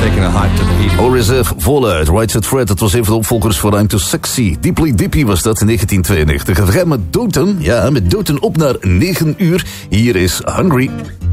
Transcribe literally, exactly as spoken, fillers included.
taking a hike to the heat. All Reserve voluit. Right Said Fred, dat was een van de opvolgers voor I'm Too Sexy. Deeply Dippy was dat in negentien tweeënnegentig. En we gaan met Doten, ja, met Doten op naar negen uur. Hier is Hungry.